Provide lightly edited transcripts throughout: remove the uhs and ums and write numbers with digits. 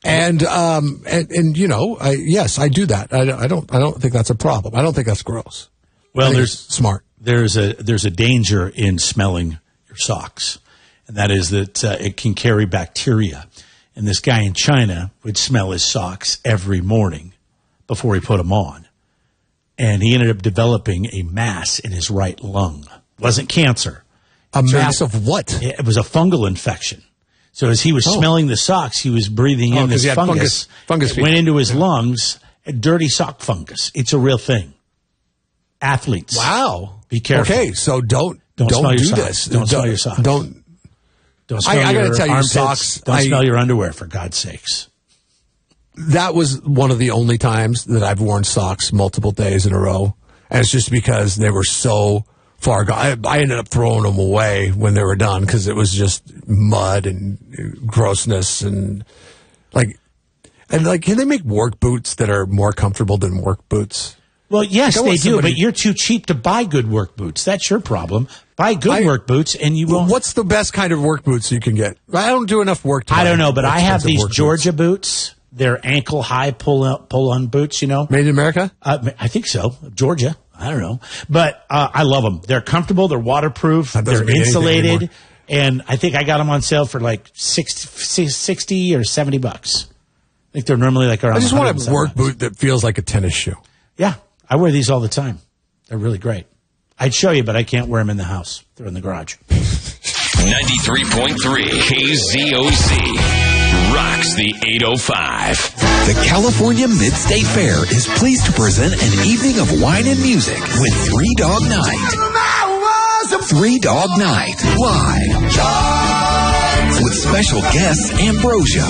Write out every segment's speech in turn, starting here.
And you know, yes, I do that. I don't think that's a problem. I don't think that's gross. Well, there's smart. There's a danger in smelling your socks, and that is that it can carry bacteria. And this guy in China would smell his socks every morning before he put them on. And he ended up developing a mass in his right lung. It wasn't cancer. A mass of what? It was a fungal infection. So as he was smelling the socks, he was breathing in this fungus. It went into his lungs, a dirty sock fungus. It's a real thing. Athletes. Wow. Be careful. Okay, so don't smell your do socks. this. Don't smell your socks. Don't smell I your gotta tell you, armpits. socks. Don't smell your underwear, for God's sakes. That was one of the only times that I've worn socks multiple days in a row. And it's just because they were so far gone. I ended up throwing them away when they were done because it was just mud and grossness and can they make work boots that are more comfortable than work boots? Well, yes, they do, but you're too cheap to buy good work boots. That's your problem. Buy good work boots and you won't. What's the best kind of work boots you can get? I don't do enough work to I don't know, but I have these Georgia boots. boots. They're ankle-high pull-on boots, you know. Made in America? I think so. Georgia. I don't know. But I love them. They're comfortable. They're waterproof. They're insulated. And I think I got them on sale for like 60 or $70. I think they're normally like around. I just want a work boot that feels like a tennis shoe. Yeah. I wear these all the time. They're really great. I'd show you, but I can't wear them in the house. They're in the garage. 93.3 KZOZ rocks the 805. The California Mid-State Fair is pleased to present an evening of wine and music with Three Dog Night. Three Dog Night live with special guests Ambrosia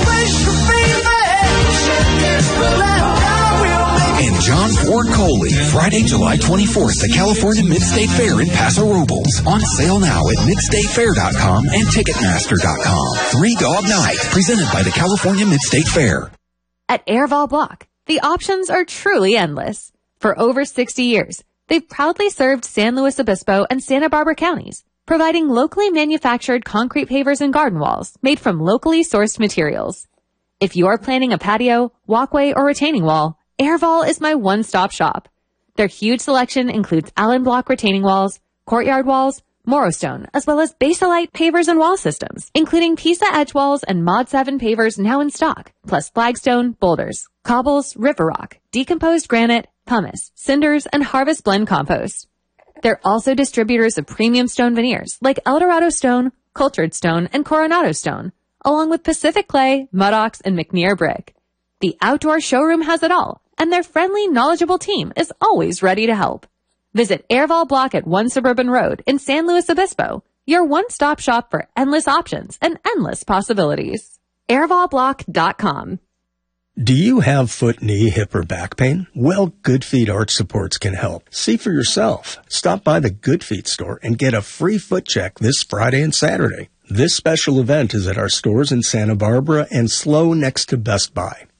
and John Ford Coley. Friday, July 24th, the California Mid-State Fair in Paso Robles. On sale now at midstatefair.com and ticketmaster.com. Three Dog Night, presented by the California Mid-State Fair. At Airval Block, the options are truly endless. For over 60 years, they've proudly served San Luis Obispo and Santa Barbara counties, providing locally manufactured concrete pavers and garden walls made from locally sourced materials. If you are planning a patio, walkway, or retaining wall, Airval is my one-stop shop. Their huge selection includes Allen Block retaining walls, courtyard walls, Morrostone, as well as Basalite pavers and wall systems, including Pisa Edge walls and Mod 7 pavers now in stock, plus flagstone, boulders, cobbles, river rock, decomposed granite, pumice, cinders, and harvest blend compost. They're also distributors of premium stone veneers like Eldorado stone, cultured stone, and Coronado stone, along with Pacific clay, Mudox, and McNear brick. The outdoor showroom has it all, and their friendly, knowledgeable team is always ready to help. Visit Airval Block at 1 Suburban Road in San Luis Obispo, your one-stop shop for endless options and endless possibilities. AirvalBlock.com. Do you have foot, knee, hip, or back pain? Well, Good Feet Arch Supports can help. See for yourself. Stop by the Good Feet store and get a free foot check this Friday and Saturday. This special event is at our stores in Santa Barbara and SLO next to Best Buy.